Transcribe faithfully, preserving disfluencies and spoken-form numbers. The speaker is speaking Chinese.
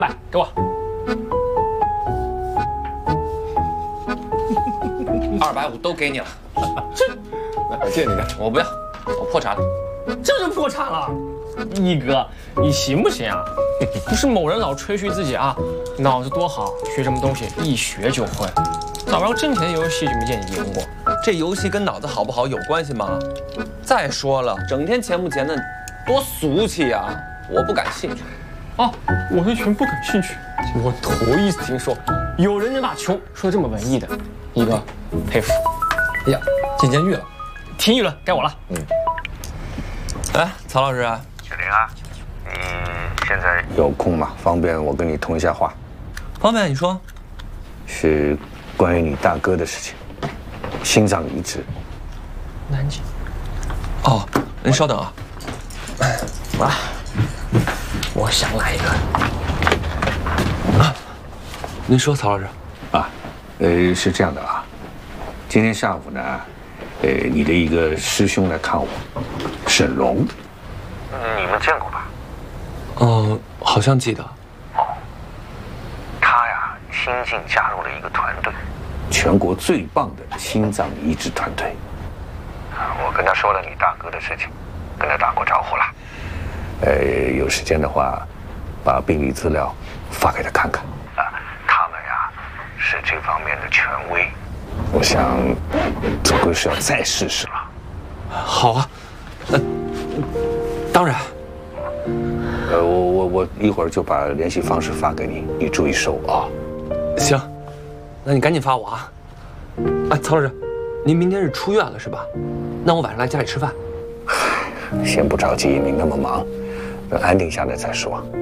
来，给我。二百五都给你了。 这，来，借你的。 我不要，我破产了。 这就破产了？一哥，你行不行啊？不是某人老吹嘘自己啊，脑子多好，学什么东西一学就会。打玩挣钱的游戏就没见你赢过。 这游戏跟脑子好不好有关系吗？再说了，整天钱不钱的，多俗气呀！我不感兴趣。 啊，我对钱不感兴趣。我头一次听说有人能把穷说得这么文艺的，一哥，佩服。 哎呀，进监狱了。 听议论，该我了。 嗯。 哎，曹老师， 小林啊，你现在有空吗？方便我跟你通一下话？ 方便，你说。 是关于你大哥的事情，心脏移植。 南京。 哦，您稍等啊。 啊，我想来一个。 啊，您说，曹老师。 啊，呃，是这样的啊，今天下午呢，呃，你的一个师兄来看我，沈龙。 你们见过吧？ 嗯，好像记得。 哦，他呀，新近加入了一个团队， 全国最棒的心脏移植团队。 我跟他说了你大哥的事情，跟他打过招呼了。 呃，有时间的话，把病历资料发给他看看。 啊，他们呀，是这方面的权威。 我想，总归是要再试试了。 好啊，呃，当然。 呃，我我我一会儿就把联系方式发给你，你注意收啊。 行，那你赶紧发我啊。哎，曹老师，您明天是出院了是吧？那我晚上来家里吃饭。 先不着急，你那么忙，等安定下来再说。